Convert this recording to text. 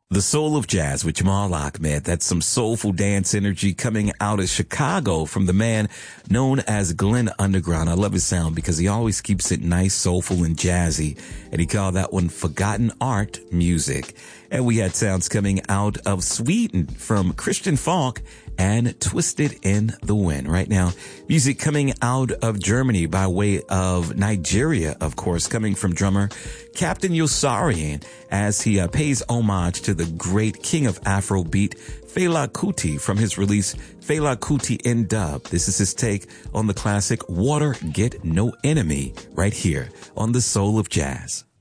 The Soul of Jazz with Jamal Ahmed. That's some soulful dance energy coming out of Chicago from the man known as Glenn Underground. I love his sound because he always keeps it nice, soulful, and jazzy. And he called that one Forgotten Art Music. And we had sounds coming out of Sweden from Christian Falk and Twisted in the Wind. Right now, music coming out of Germany by way of Nigeria, of course, coming from drummer Captain Yosarian as he pays homage to the great king of Afrobeat, Fela Kuti, from his release Fela Kuti in Dub. This is his take on the classic Water Get No Enemy right here on The Soul of Jazz.